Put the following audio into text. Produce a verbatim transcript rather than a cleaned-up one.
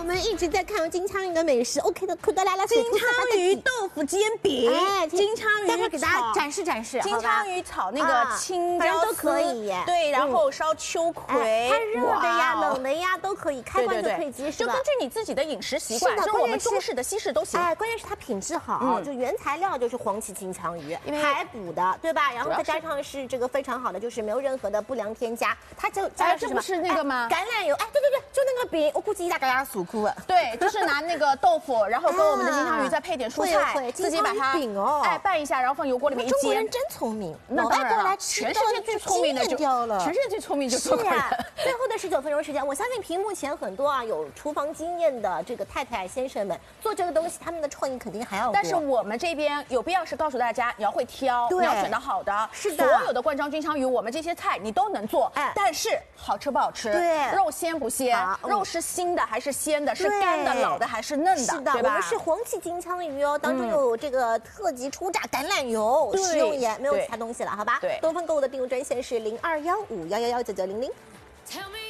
我们一直在看金枪鱼的美食 ，OK 的，苦的来了， 金枪鱼豆腐煎饼， 哎， 金枪鱼待会儿给大家展示展示， 金枪鱼炒那个青椒都可以， 对，然后烧秋葵， 它热的呀、冷的呀都可以，开罐就可以接， 就根据你自己的饮食习惯，是我们中式的、西式都行。 哎，关键是它品质好，就原材料就是黄鳍金枪鱼，排补的，对吧？然后再加上是这个非常好的，就是没有任何的不良添加，它就加这不是那个吗？ 橄榄油，哎，对对对，就那个饼，我估计一大家家数哭了。 对，就是拿那个豆腐，然后跟我们的金枪鱼再配点蔬菜，自己把它哎拌一下，然后放油锅里面一煎。 中国人真聪明， 那当然了， 全世界最聪明的就掉了， 全世界最聪明就中国人。 最后的十九分钟时间，我相信屏幕前很多啊有厨房经验的这个太太先生们做这个东西，他们的创意肯定还要多。 但是我们这边有必要是告诉大家，你要会挑，你要选到好的。 是的， 所有的罐装金枪鱼，我们这些菜你都能做，哎，但是好吃不好吃？ 对， 肉鲜不鲜？肉是腥的还是鲜的？是干的、老的还是嫩的？ 是的，我们是黄鳍金枪鱼哦，当中有这个特级初榨橄榄油、食用盐，没有其他东西了，好吧？ 对， 东方购物的订购专线是零二幺五幺幺幺九九零零。